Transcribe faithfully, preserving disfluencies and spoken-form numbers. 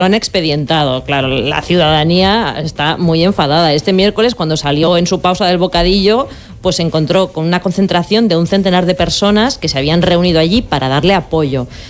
Lo han expedientado, claro, la ciudadanía está muy enfadada. Este miércoles, cuando salió en su pausa del bocadillo, pues se encontró con una concentración de un centenar de personas que se habían reunido allí para darle apoyo.